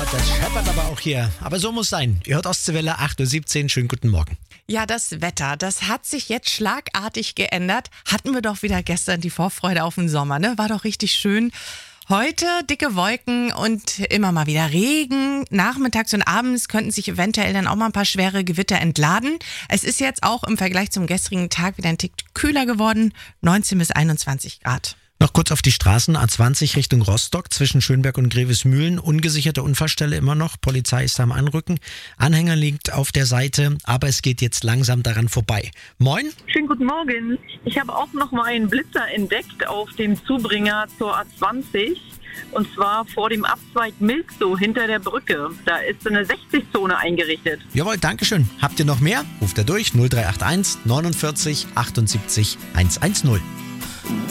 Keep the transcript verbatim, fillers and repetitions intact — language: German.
das scheppert aber auch hier. Aber so muss sein. Ihr hört Ostseewelle acht Uhr siebzehn. Schönen guten Morgen. Ja, das Wetter, das hat sich jetzt schlagartig geändert. Hatten wir doch wieder gestern die Vorfreude auf den Sommer, ne? War doch richtig schön. Heute dicke Wolken und immer mal wieder Regen. Nachmittags und abends könnten sich eventuell dann auch mal ein paar schwere Gewitter entladen. Es ist jetzt auch im Vergleich zum gestrigen Tag wieder ein Tick kühler geworden. neunzehn bis einundzwanzig Grad. Noch kurz auf die Straßen. A zwanzig Richtung Rostock zwischen Schönberg und Grevesmühlen. Ungesicherte Unfallstelle immer noch. Polizei ist am Anrücken. Anhänger liegt auf der Seite, aber es geht jetzt langsam daran vorbei. Moin. Schönen guten Morgen. Ich habe auch noch mal einen Blitzer entdeckt auf dem Zubringer zur A zwanzig. Und zwar vor dem Abzweig Milksow hinter der Brücke. Da ist so eine sechzig-Zone eingerichtet. Jawohl, dankeschön. Habt ihr noch mehr? Ruft er durch null drei acht eins neunundvierzig achtundsiebzig hundertzehn.